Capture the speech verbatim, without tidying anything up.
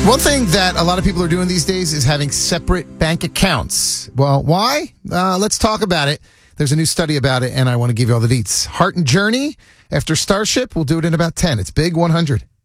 One thing that a lot of people are doing these days is having separate bank accounts. Well, why? Uh, let's talk about it. There's a new study about it, and I want to give you all the deets. Heart and Journey after Starship. We'll do it in about ten. It's Big one hundred.